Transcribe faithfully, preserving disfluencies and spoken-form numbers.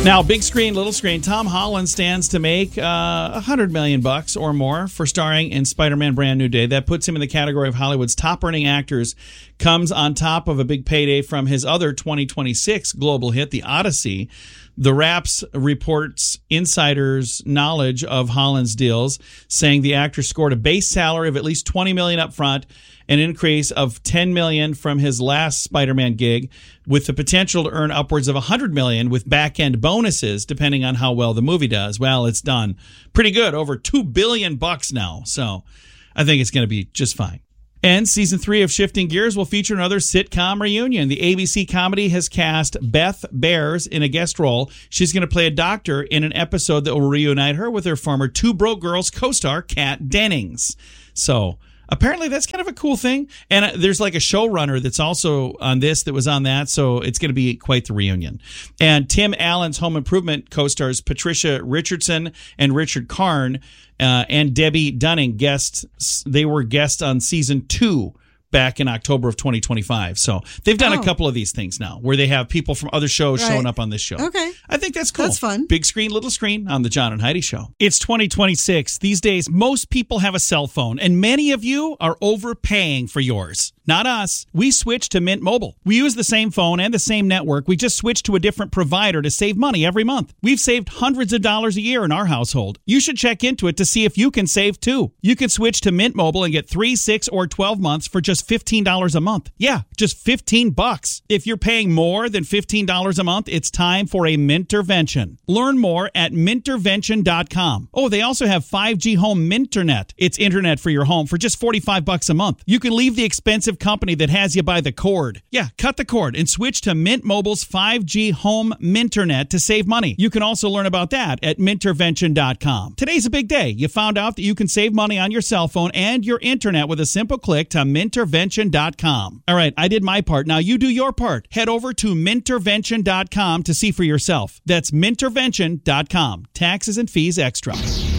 Now, big screen, little screen. Tom Holland stands to make a uh, hundred million bucks or more for starring in Spider-Man: Brand New Day. That puts him in the category of Hollywood's top-earning actors. Comes on top of a big payday from his other twenty twenty-six global hit, The Odyssey. The Wraps reports insiders' knowledge of Holland's deals, saying the actor scored a base salary of at least twenty million dollars up front, an increase of ten million dollars from his last Spider-Man gig, with the potential to earn upwards of one hundred million dollars with back-end bonuses, depending on how well the movie does. Well, it's done pretty good, over two billion dollars bucks now, so I think it's going to be just fine. And season three of Shifting Gears will feature another sitcom reunion. The A B C comedy has cast Beth Bears in a guest role. She's going to play a doctor in an episode that will reunite her with her former Two Broke Girls co-star, Kat Dennings. So apparently that's kind of a cool thing. And there's like a showrunner that's also on this that was on that, so it's going to be quite the reunion. And Tim Allen's Home Improvement co-stars Patricia Richardson and Richard Karn uh, and Debbie Dunning guests. They were guests on season two back in October of twenty twenty-five. So they've done oh. a couple of these things now where they have people from other shows right. showing up on this show. Okay. I think that's cool. That's fun. Big screen, little screen on the John and Heidi Show. It's twenty twenty-six. These days, most people have a cell phone, and many of you are overpaying for yours. Not us. We switched to Mint Mobile. We use the same phone and the same network. We just switched to a different provider to save money every month. We've saved hundreds of dollars a year in our household. You should check into it to see if you can save too. You can switch to Mint Mobile and get three, six, or twelve months for just fifteen dollars a month. Yeah, just fifteen bucks. If you're paying more than fifteen dollars a month, it's time for a Mintervention. Learn more at Mintervention dot com. Oh, they also have five G Home Minternet. It's internet for your home for just forty-five bucks a month. You can leave the expensive company that has you by the cord. Yeah, cut the cord and switch to Mint Mobile's five G Home Minternet to save money. You can also learn about that at Mintervention dot com. Today's a big day. You found out that you can save money on your cell phone and your internet with a simple click to Mintervention dot com. All right, I did my part. Now you do your part. Head over to Mintervention dot com to see for yourself. That's Mintervention dot com. Taxes and fees extra.